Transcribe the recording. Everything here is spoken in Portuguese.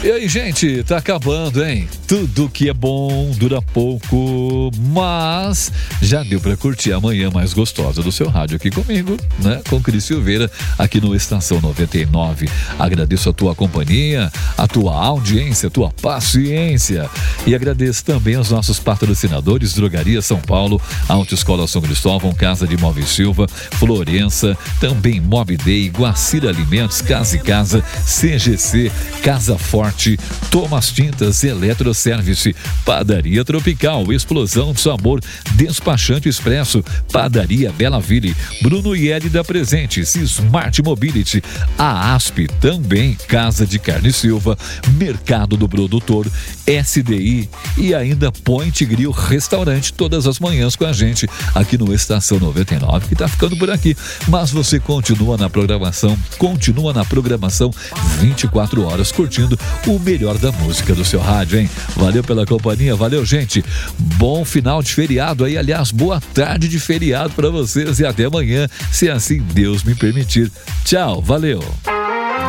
E aí, gente, tá acabando, hein? Tudo que é bom dura pouco, mas já deu pra curtir a manhã mais gostosa do seu rádio aqui comigo, né? Com Cris Silveira, aqui no Estação 99. Agradeço a tua companhia, a tua audiência, a tua paciência. E agradeço também aos nossos patrocinadores, Drogaria São Paulo, Autoescola São Cristóvão, Casa de Móveis Silva, Florença, também Mob Day, Guacira Alimentos, Casa e Casa, CGC, Casa Forte, Thomas Tintas, Eletroservice, Padaria Tropical, Explosão de Sabor, Despachante Expresso, Padaria Bela Ville, Bruno Ieri da Presentes, Smart Mobility, a ASP também, Casa de Carne Silva, Mercado do Produtor, SDI e ainda Point Grill Restaurante, todas as manhãs com a gente aqui no Estação 99, que tá ficando por aqui, mas você continua na programação 24 horas curtindo o melhor da música do seu rádio, hein? Valeu pela companhia, valeu, gente. Bom final de feriado aí, aliás, boa tarde de feriado pra vocês e até amanhã, se assim Deus me permitir. Tchau, valeu.